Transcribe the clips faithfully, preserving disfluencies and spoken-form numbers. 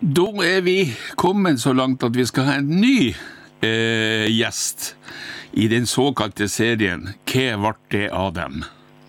Da er vi kommet så langt at vi skal ha en ny eh, gjest i den såkalte serien «Hva ble det av dem?».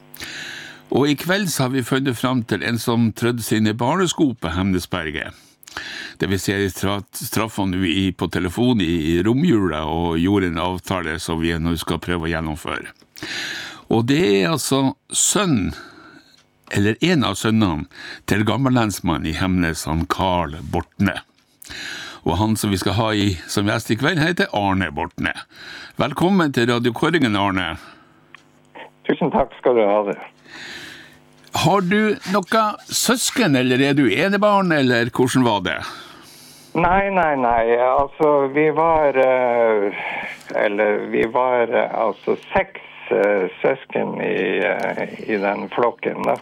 Og i kveld så har vi funnet frem til en som trødde sine barnesko på Hemnesberget. Det vil si straff han i på telefon i romjula og gjorde en avtale som vi nå skal prøve å gjennomføre. Og det er altså sønn, eller en av sønnene, til gammellensmann i Hemnes, han Karl Bortne. Og han som vi skal ha i, som gjest i kveld heter Arne Bortne. Velkommen til Radio Kåringen, Arne. Tusen takk skal du ha det. Har du noe søsken, eller er du enebarn, eller hvordan var det? Nei, nei, nei. Altså, vi var, eller vi var altså seks søsken i, i den flokken da.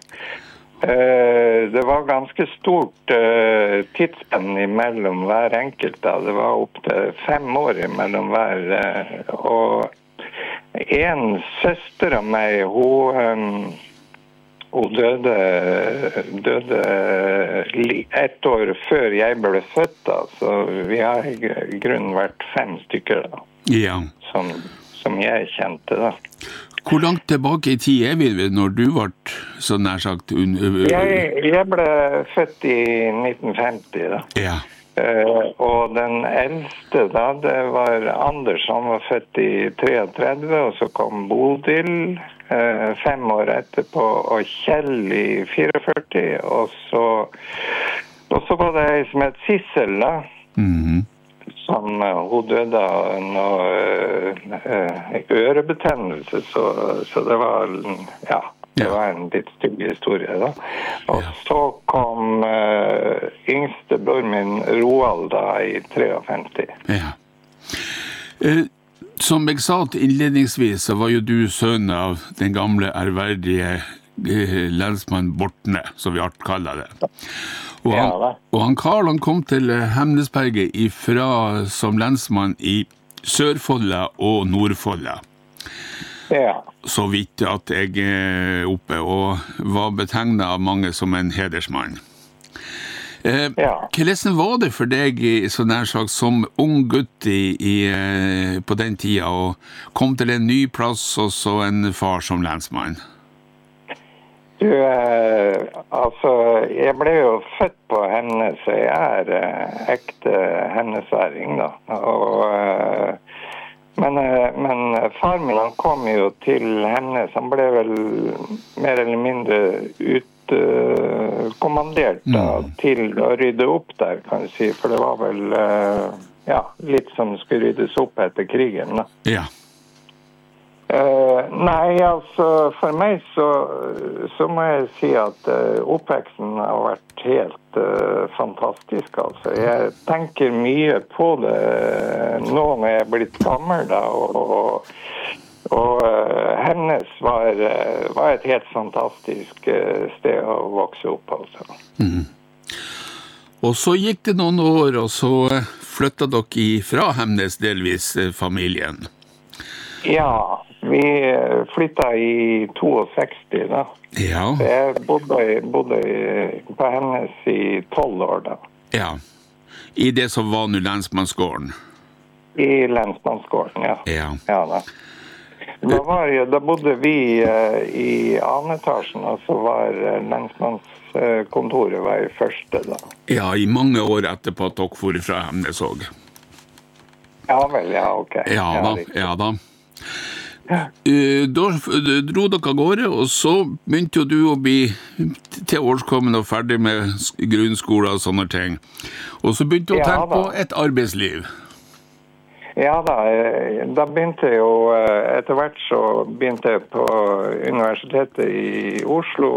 Det var ganske stort tidsspenn imellom hver enkelt da. Det var opp til fem år imellom hver, og en søster av meg, hun... Hun døde, døde ett år før jeg ble født, da. Så vi har i grunnen vært fem stykker da, ja. som, som jeg kjente da. Hvor langt tilbake i tid er vi når du ble så nær sagt? Un- jeg, jeg ble født i nitten femti da. Ja. Uh, og den eldste da, det var Anders, han var født i treogtredve, og så kom Bodil uh, fem år etterpå, og Kjell i fireogførti, og så, og så var det en som het Sissel da, Mhm. som uh, hun døde av noe uh, uh, ørebetennelse, så, så det var, ja, det var en litt stygg historie da. Og ja. Så kom uh, yngste bror min Roald da i femtitre. Ja. Eh, som jeg sa til innledningsvis, så var jo du sønn av den gamle ærverdige eh, lensmann Bortne, som vi alt kaller det. Og han, Ja, og han Karl, han kom til Hemnesberget ifra som lensmann i Sørfolla og Nordfolla. Ja. Så vidt at jeg er oppe, og var betegnet av mange som en hedersmann. Eh, Ja. Hvordan var det for deg så nær sagt, som ung gutt i, i, på den tida, og kom til en ny plass, og så en far som lensmann? Du, eh, altså, jeg ble jo født på Hemnes, så jeg er eh, ekte hemnesværing da. Og... Eh, Men, men far min han kom jo til Hemnes, han ble vel mer eller mindre utkommandert uh, mm. til å rydde opp der, kan jeg si, for det var vel uh, ja, litt som skulle ryddes opp etter krigen da. Ja. Uh, nei, altså, for meg så, så må jeg si at uh, oppveksten har vært helt uh, fantastisk, altså. Jeg tenker mye på det nå når jeg er blitt gammel da, og, og, og uh, Hemnes var, uh, var et helt fantastisk uh, sted å vokse opp, altså. Mm. Og så gikk det noen år, og så flyttet dere fra Hemnes delvis, familien. Ja, vi flyttet i sekstito da. Ja. Jeg bodde, bodde på Hemnes i tolv år da. Ja, i det som var nå lensmannsgården. I lensmannsgården, ja. Ja. Ja da. Da, var, da bodde vi uh, i anetasjen, og så var uh, lensmannskontoret var i første da. Ja, i mange år etterpå at dere for fra Hemnes også. Ja vel, ja, ok. Ja da, ja, ja da. Uh, da dro dere av gårde, og så begynte jo du å bli til årskommen og ferdig med grunnskole og sånne ting. Og så begynte du å Ja, tenke da. på et arbeidsliv. Ja da, da begynte jeg jo, etter hvert så begynte jeg på universitetet i Oslo,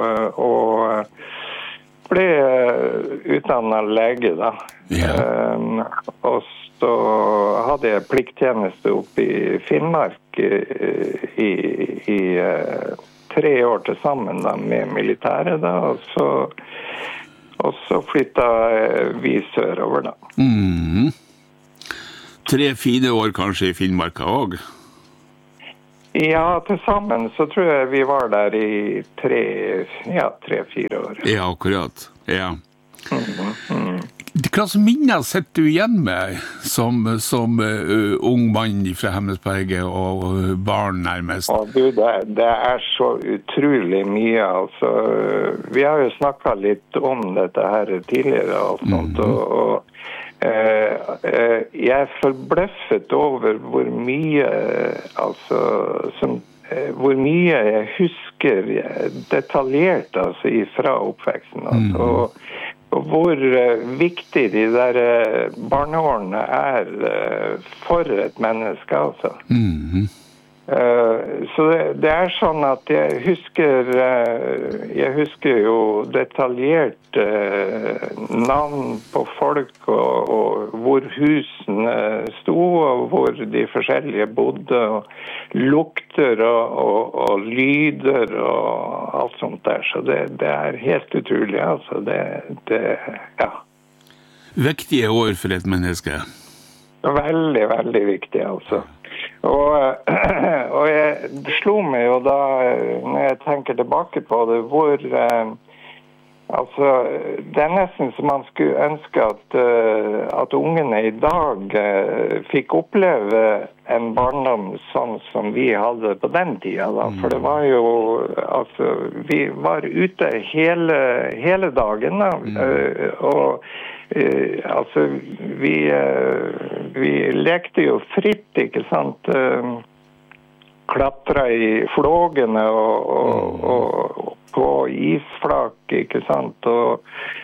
og ble utdannet lege da. Ja. Um, og så hadde jeg plikttjeneste oppe i Finnmark i, i, i uh, tre år til sammen da, med militæret da, og så, og så flyttet vi sørover da. Mhm. Tre fine år kanskje i Finnmarka også? Ja, til sammen så tror jeg vi var der i tre, ja, tre, fire år. Ja, akkurat. Ja. Mm, mm. Hva slags minner sitter du igjen med som, som uh, ung mann fra Hemnesberget og uh, barn nærmest? Og du, det, det er så utrolig mye. Altså, vi har jo snakket litt om dette her tidligere og sånt, mm-hmm. og, og uh, uh, jeg er forbløffet over hvor mye, altså, som, uh, hvor mye jeg husker detaljert altså, fra oppveksten. Altså, mm-hmm. og Og hvor uh, viktig de der uh, barneårene er uh, for et menneske, altså. Mm-hmm. Uh, så det, det er sånn at jeg husker, uh, jeg husker jo detaljert uh, navn på folk, og, og hvor husene sto, og hvor de forskjellige bodde, og lukter og, og, og lyder og alt sånt der. Så det, det er helt utrolig, altså. Det, det, ja. Viktige år for et menneske. Veldig, veldig viktig, altså. Og, og jeg slo meg jo da, når jeg tenker tilbake på det, hvor eh, altså, det er nesten som man skulle ønske at, uh, at ungene i dag uh, fikk oppleve en barndom sånn som vi hadde på den tiden da. For det var jo, altså, vi var ute hele, hele dagen da, uh, og Uh, altså, vi, uh, vi lekte jo fritt, ikke sant? Uh, klatra i flågene og, og, og, og på isflak, ikke sant? Og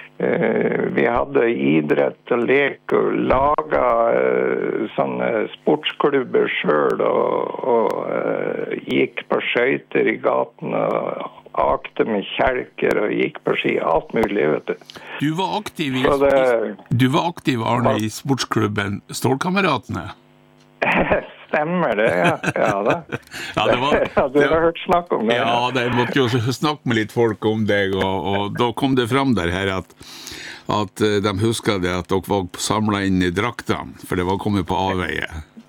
uh, vi hadde idrett og lek og laga uh, sånne sportsklubber selv og, og uh, gikk på skøyter i gaten og akte med kjelker og gikk på ski, alt mulig, vet du. Du var aktiv i, det, du var aktiv, Arne, i sportsklubben Stålkameratene. Stemmer det, ja. Ja, da. Ja, det var, ja, du har hørt snakk om det. Ja, det måtte jo snakke med litt folk om deg, og, og da kom det fram der her at, at de husker det at dere var samlet inn i draktene, for det var kommet på avveie.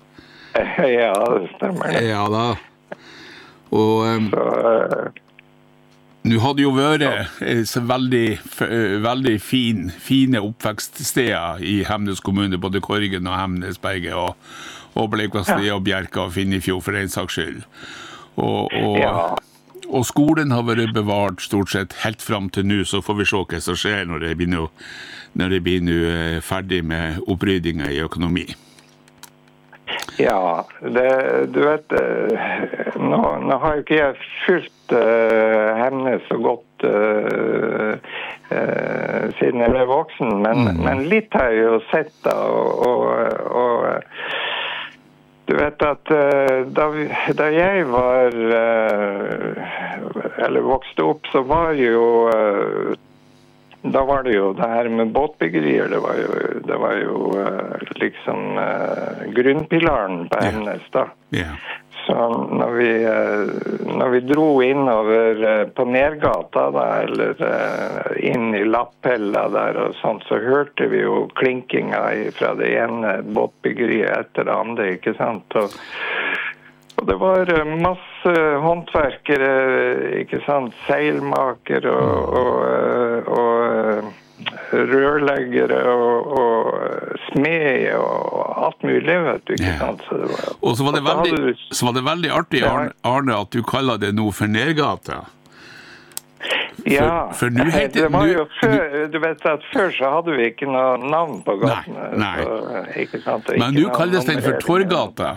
Ja, det stemmer det. Ja, da. Og... Um, Så... Nu hadde jo vært så veldig, veldig fin, fine oppvekststeder i Hemnes kommune, både Korgen og Hemnesberget, og, og Bleikvassli og Bjerka og Finnefjord for en saks skyld. Og, og, ja. og skolen har vært bevart stort sett helt frem til nå, så får vi se hva som skjer når det blir, noe, når det blir noe ferdig med opprydningen i økonomi. Ja, det, du vet, nå, nå har jo ikke jeg fulgt uh, Hemnes så godt uh, uh, siden jeg ble voksen, men, mm. men litt har jeg jo sett da, og, og, og du vet at uh, da, vi, da jeg var, uh, eller vokste opp, så var jo uh, da var det jo det her med båtbyggerier, det var jo, det var jo uh, liksom uh, grunnpilaren på Hemnes da. Yeah. Så når vi, uh, når vi dro innover uh, på Nergata da, eller uh, inn i Lapphella der og sånt, så hørte vi jo klinkinga fra det ene båtbyggeriet etter det andre, ikke sant? Og, og det var masse håndverkere, ikke sant, seilmakere og, og, og rørleggere og, og smed og alt mulig, vet du, ikke sant. Så det var, og så var det veldig, du, så var det veldig artig, Arne, Arne, at du kaller det noe for Nergata. For, ja, for nu heter, det var jo nu, før, du vet at før så hadde vi ikke noe navn på gatene. Nei, nei. Så, ikke sant, men nu kalles den for Torgata.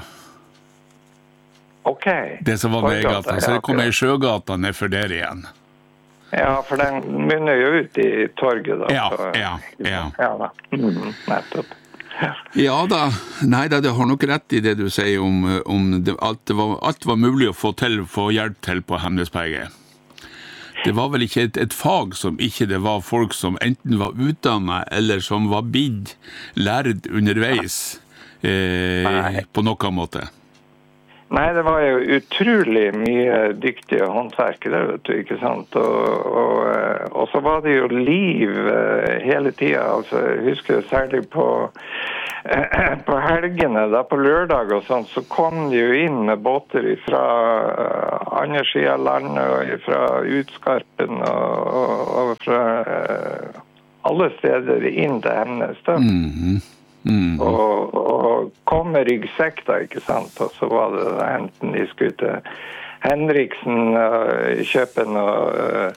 Ok. Det som var Nergata, så det kom ei Sjøgata ned for der igjen. Ja, for den munner jo ut i torget da. Ja, så, ja, ja. Ja da, mm, nettopp. Ja da, nei da, det har nok rett i det du sier om, om det, alt, det var, alt var mulig å få til, få hjelp til på Hemnesberget. Det var vel ikke et, et fag som ikke det var folk som enten var utdannet eller som var bidd lærd underveis eh, på noen måte. Nei, det var jo utrolig mye dyktige håndverkere, vet du, ikke sant? Og, og, og så var det jo liv hele tiden, altså jeg husker særlig på, på helgene, da på lørdag og sånt, så kom de jo inn med båter fra andre siden av landet, og fra Utskarpen, og, og, og fra alle steder inn til Hemnes da. Mm. Mm. Og, og kom med ryggsekk da, ikke sant? Og så var det enten de skulle til Henriksen og kjøpe noe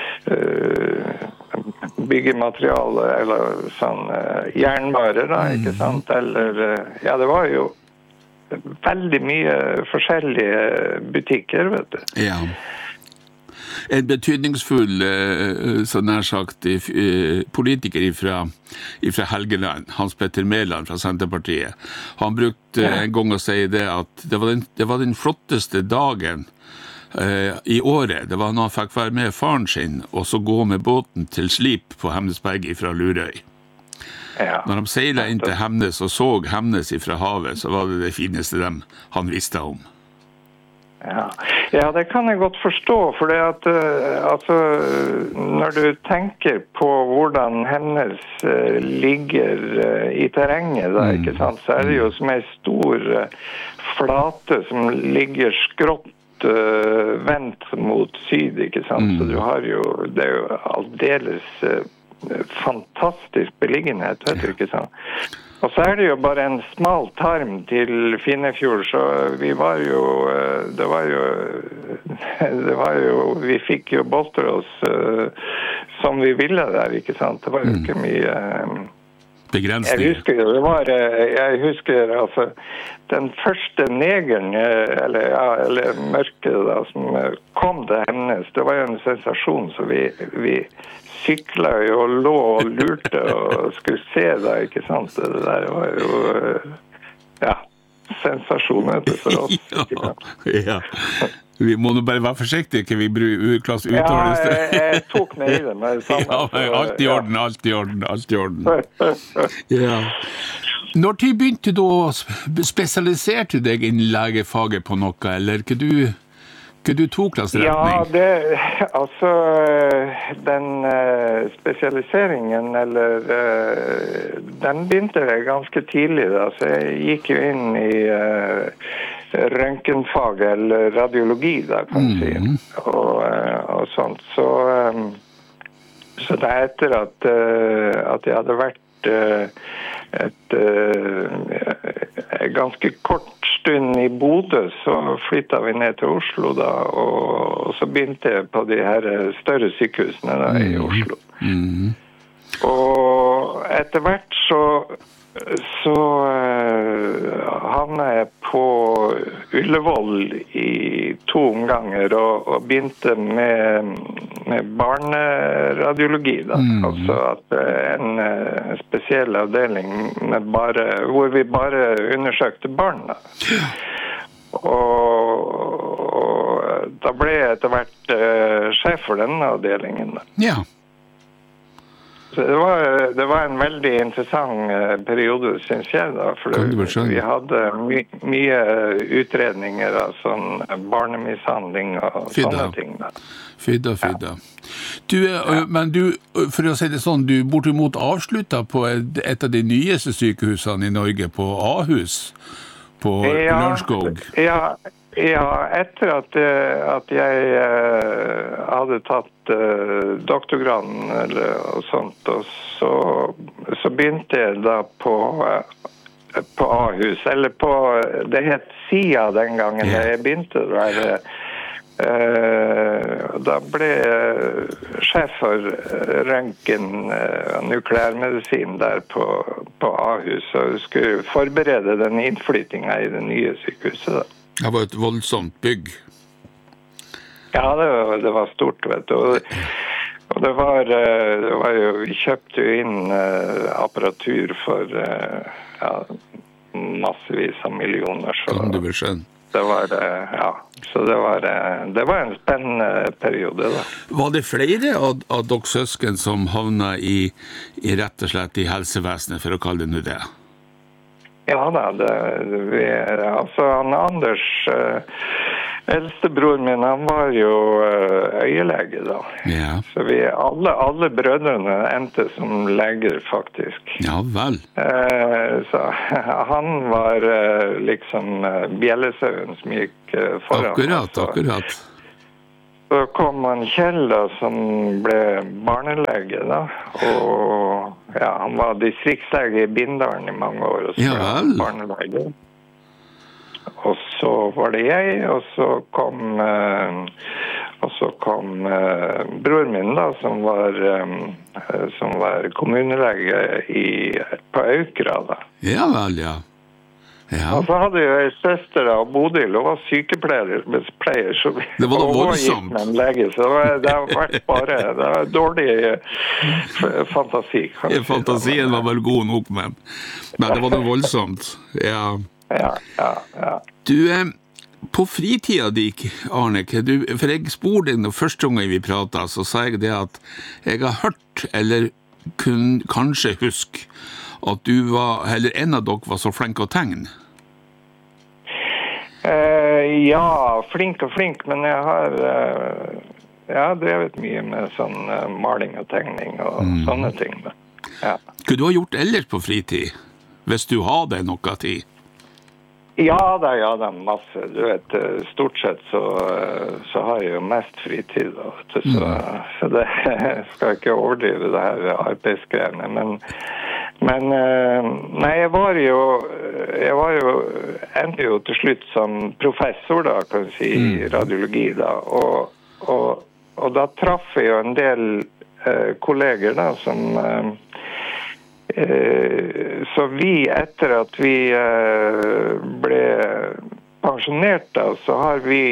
uh, byggemateriale eller sånn uh, jernvarer da, ikke sant? Eller, uh, ja, det var jo veldig mye forskjellige butikker, vet du. Ja. En betydningsfull, så nær sagt, politiker fra, fra Helgeland, Hans Petter Mæland fra Senterpartiet, han brukte en gang å si det at det var den, det var den flotteste dagen eh, i året. Det var når han fikk være med faren sin, og så gå med båten til Slip på Hemnesberg fra Lurøy. Ja. Når de seilet inn til Hemnes og så Hemnes fra havet, så var det det fineste dem han visste om. Ja. ja, det kan jeg godt forstå, for det at, uh, altså, når du tenker på hvordan Hemnes uh, ligger uh, i terrenget, da, ikke sant, så er det jo som en stor uh, flate som ligger skrått uh, vendt mot syd, ikke sant, mm. så du har jo, det er jo aldeles uh, fantastisk beliggenhet, vet du, ikke sant. Og så er det jo bare en smal tarm til Finnefjord, så vi var jo, det var jo, det var jo, vi fikk jo boltre oss uh, som vi ville der, ikke sant? Det var jo ikke mye... Um, Begrensning. Jeg husker jo, det var, jeg husker altså, den første negeren, eller, ja, eller mørke da, som kom til Hemnes, det var jo en sensasjon, så vi, vi syklet jo og lå og lurte og skulle se da, ikke sant? Det der var jo, ja, sensasjonen for oss. Ja, ja. Vi må nå bare være forsiktige, ikke vi bruker uttales det. Ja, jeg, jeg tok med i det med det samme. Ja, alt i orden, alt i orden, alt i orden. Ja. Når du begynte du å spesialisere deg innen legefaget på noe, eller hva du, hva du tok klass retning? Ja, det, altså, den uh, spesialiseringen, eller, uh, den begynte jeg ganske tidlig, da, så jeg gikk jo inn i... Uh, røntgenfag eller radiologi da, kan man si. Mm. Og, og sånt. Så, um, så det er etter at, uh, at jeg hadde vært uh, et uh, ganske kort stund i Bodø, så flyttet vi ned til Oslo da, og, og så begynte jeg på de her større sykehusene da, i Oslo. Mm. Og etter hvert så så uh, havnet jeg på Ullevål i to omganger og, og begynte med, med barneradiologi da. Mm. Altså at en uh, spesiell avdeling med bare, hvor vi bare undersøkte barn da. Og, og da ble jeg etter hvert uh, sjef for denne avdelingen da. Ja. Så det var, det var en veldig interessant periode, synes jeg da, for vi hadde my, mye utredninger av sånn barnemishandling og Fidda. Sånne ting da. Fidda, fidda. Ja. Du, ja. Men du, for å si det sånn, du bortimot avsluttet på et, et av de nyeste sykehusene i Norge, på Ahus, på ja, Lørenskog. Ja, ja, etter at, at jeg uh, hadde tatt uh, doktorgraden eller og sånt, og så, så begynte jeg da på, uh, på Ahus, eller på, det het SIA den gangen yeah. jeg begynte der. Uh, da ble jeg sjef for røntgen uh, nukleærmedisin der på, på Ahus, og skulle forberede den innflyttingen i det nye sykehuset da. Det var et voldsomt bygg. Ja, det var, det var stort, vet du. Og, og det, var, det var jo, vi kjøpte jo inn uh, apparatur for uh, ja, massevis av millioner. Så kan du beskjønne? Det var, uh, ja, så det var, uh, det var en spennende periode da. Var det flere av, av dere søsken som havnet i, i rett og slett i helsevesenet, for å kalle det nå det? Ja da, det, vi, altså han Anders, uh, eldstebror min, han var jo uh, øyelege da. Ja. Så vi, alle, alle brødrene endte som leger faktisk. Ja vel. Uh, så han var uh, liksom uh, bjellesauen som gikk uh, foran. Akkurat, så. akkurat. så kom han Kjell da, som ble barnelege da, og ja, han var distriktslege i Bindalen i mange år, og så Ja ble han vel. barnelege. Og så var det jeg, og så kom, eh, og så kom eh, bror min da, som var, eh, som var kommunelege i, på Aukra da. Ja vel, ja. Ja. Og så hadde jeg en søster da, Bodil, og var sykepleier, pleier, så vi, Det var da og hun voldsomt. gikk med en lege, så det, var, det har vært bare, det var dårlig eh, f- fantasi. kan jeg si. Fantasien var vel god nok, men, men det var da voldsomt. Ja. Ja, ja, ja. Du, eh, på fritida di, Arne, du, for jeg spurte deg når første gang vi pratet, så sa jeg det at jeg har hørt, eller kun, kanskje husk, at du var, eller en av dere var så flink å tegne. Eh, ja, flink og flink, men jeg har, eh, jeg har drevet mye med sånn eh, maling og tegning og sånne ting. Da. Ja. Hva du har gjort ellers på fritid, hvis du har det noe tid? Ja da, ja da, masse. Du vet, eh, stort sett så, eh, så har jeg jo mest fritid, da, vet du, så, så det skal ikke overdrive det her arbeidsgreiene, men, men eh, nei, jeg var jo, jeg var jo, endte jo til slutt som professor da, kan jeg si, i radiologi da, og, og, og da traff jeg jo en del eh, kolleger da, som eh, Så vi, etter at vi ble pensjonert da, så har vi,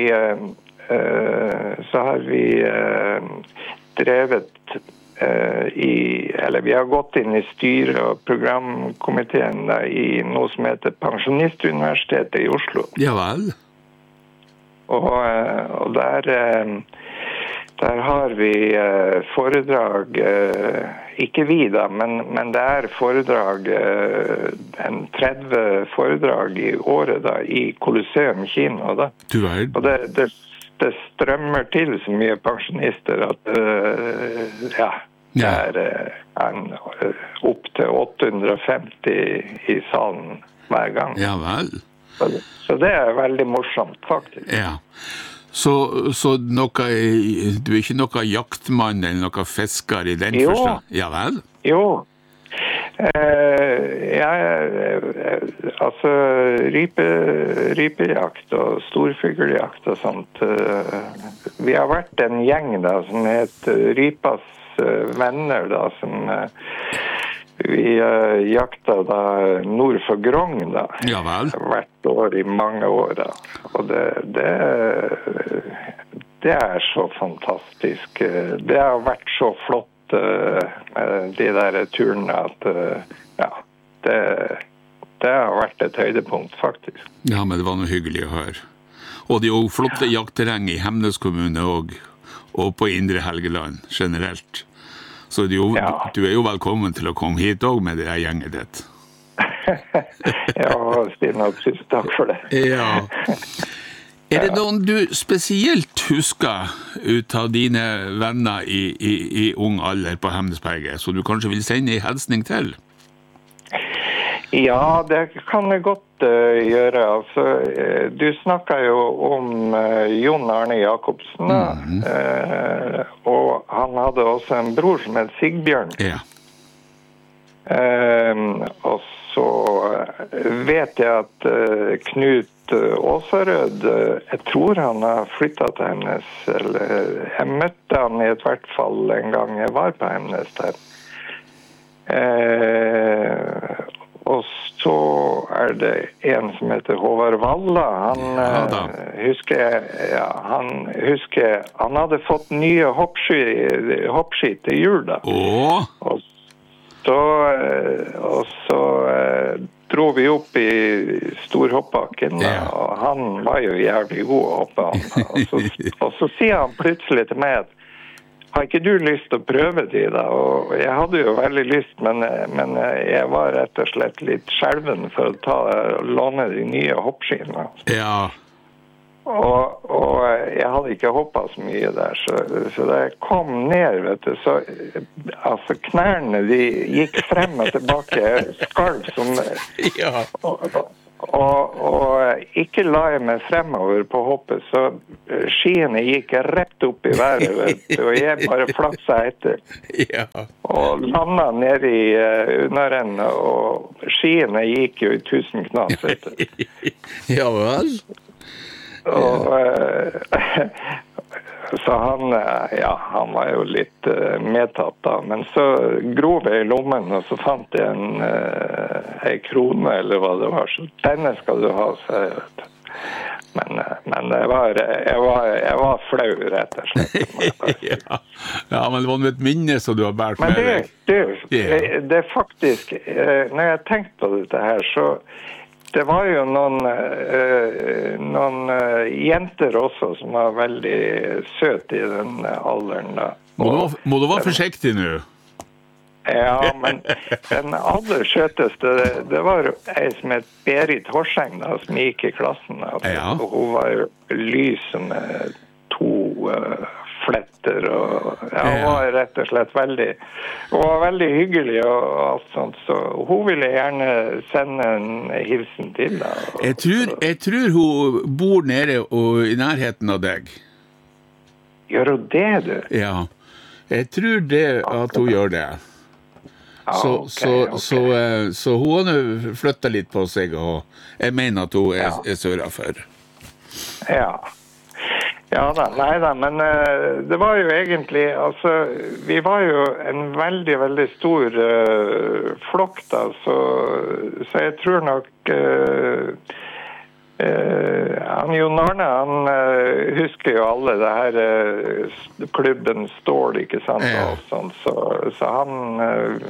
så har vi drevet i, eller vi har gått inn i styret og programkomiteen da, i noe som heter Pensjonistuniversitetet i Oslo. Ja vel. Og, og der, der har vi foredrag, ikke vi da, men, men det er foredrag, en tretti foredrag i året da, i Colosseum kino da. Du er... Og det, det, det strømmer til så mye pensjonister at uh, ja, det Ja. er uh, en, uh, opp til åtte hundre og femti i salen hver gang. Ja vel. Så, så det er veldig morsomt, faktisk. Ja. Så, så noe, du er ikke noe jaktmann eller noe fisker i den Jo. forstand? Ja vel? Jo. Eh, jeg, altså rype, rypejakt og storfugljakt og sånt. Eh, vi har vært en gjeng da, som heter Rypas eh, venner da, som eh, vi eh, jakta da nord for Grong da. Ja vel. Hvert år i mange år da. Og det, det, det er så fantastisk. Det har vært så flott med de der turene at ja, det, det har vært et høydepunkt faktisk. Ja, men det var noe hyggelig å høre. Og det er jo flotte jaktterreng i Hemnes kommune og, og på Indre Helgeland generelt. Så det er jo, Ja. du er jo velkommen til å komme hit også med det her gjenget ditt. Ja, Stina, tusen takk for det. Ja. Er det noen du spesielt husker ut av dine venner i, i, i ung alder på Hemnesberget, så du kanskje vil sende en hilsning til? Ja, det kan jeg godt uh, gjøre. Altså, uh, du snakket jo om uh, Jon Arne Jacobsen, da. Mhm. Uh, og han hadde også en bror som het Sigbjørn. Ja. Uh, og så vet jeg at uh, Knut Åsarød, jeg tror han har flyttet til Hemnes, eller jeg møtte han i et hvert fall en gang jeg var på Hemnes der. Eh, og så er det en som heter Håvard Valla. Han, Ja da. eh, husker jeg, ja, han husker, han hadde fått nye hoppski, hoppski til jul da. Åh, Og så, eh, og så eh, dro vi opp i storhoppbakken, da, Ja. og han var jo jævlig god å hoppe. Han. Og, så, og så sier han plutselig til meg at har ikke du lyst til å prøve de da? Og jeg hadde jo veldig lyst, men, men jeg var rett og slett litt skjelven for å ta, låne de nye hoppskiene. ja. Og, og jeg hadde ikke hoppet så mye der, så, så da jeg kom ned, vet du, så altså knærne, de gikk frem og tilbake, skalv som, Ja. og, Og, og ikke la jeg meg fremover på hoppet, så skiene gikk rett opp i været, vet du, og jeg bare flaksa etter. Ja. Og landa nede i uh, underenden, og skiene gikk jo i tusen knas, vet du. Ja vel? Og uh, så han, ja, han var jo litt uh, medtatt da, men så grov jeg i lommen, og så fant jeg en, uh, en krone, eller hva det var, så denne skal du ha, så jeg vet. Men, uh, men jeg, var, jeg, var, jeg var flau, rett og slett. Ja. Ja, men det var et minne som du har bært men med det, deg. det, det, det er faktisk, uh, når jeg tenkte på dette her, så det var jo noen, uh, noen uh, jenter også som var veldig søte i den alderen da. Må du, må du være forsiktig nå? Ja, men den aller søteste, det, det var en som het Berit Horseng da, som gikk i klassen. Altså. Ja. Og hun var jo lys med to uh, fletter, og ja, hun var rett og slett veldig, hun var veldig hyggelig og alt sånt, så hun ville gjerne sende en hilsen til da. Jeg tror, jeg tror hun bor nede og i nærheten av deg. Gjør hun det, du? Ja, jeg tror det at hun gjør det. Så, okay, så, okay. så, så, så hun har flyttet litt på seg, og jeg mener at hun er, ja. er søret for. Ja. Ja da, nei da, men uh, det var jo egentlig, altså, vi var jo en veldig, veldig stor uh, flokk da, så, så jeg tror nok, uh, uh, han Jon Arne, han uh, husker jo alle det her uh, klubben Stål, ikke sant, ja. og sånt, så, så han,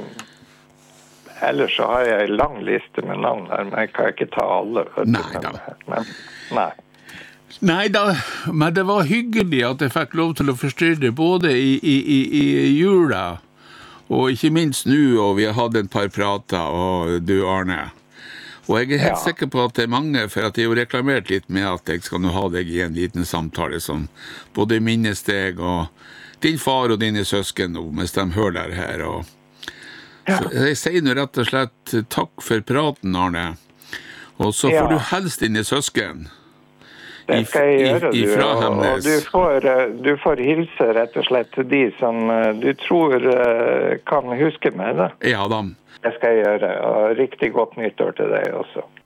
uh, ellers så har jeg en lang liste med navn her, men jeg kan ikke ta alle. Nei da. Men, nei. Nei da, men det var hyggelig at jeg fikk lov til å forstyrre både i, i, i, i jula, og ikke minst nå, og vi har hatt et par prater, og du Arne. Og jeg er helt ja. sikker på at det er mange, for at jeg har jo reklamert litt med at jeg skal nå ha deg i en liten samtale som både minnes deg og din far og dine søsken nå, mens de hører deg her. Og ja. Så jeg sier nå rett og slett takk for praten, Arne. Og så får ja. du helst dine søsken. Det skal jeg gjøre, I, i, du, og, og du, får, du får hilse rett og slett til de som du tror kan huske meg da. Ja da. Det skal jeg gjøre, og riktig godt nyttår til deg også.